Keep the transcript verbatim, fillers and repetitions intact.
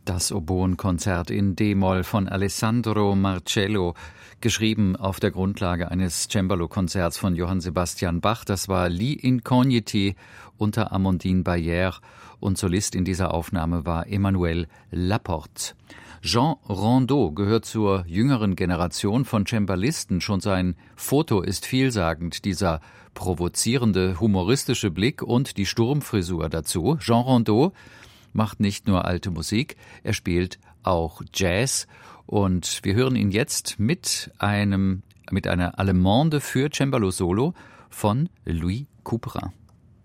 Das Oboenkonzert in D-Moll von Alessandro Marcello, geschrieben auf der Grundlage eines Cembalo-Konzerts von Johann Sebastian Bach. Das war Li Incogniti unter Amandine Bayer und Solist in dieser Aufnahme war Emmanuel Laporte. Jean Rondeau gehört zur jüngeren Generation von Cembalisten. Schon sein Foto ist vielsagend, dieser provozierende, humoristische Blick und die Sturmfrisur dazu. Jean Rondeau macht nicht nur alte Musik, er spielt auch Jazz und wir hören ihn jetzt mit einem mit einer Allemande für Cembalo Solo von Louis Couperin.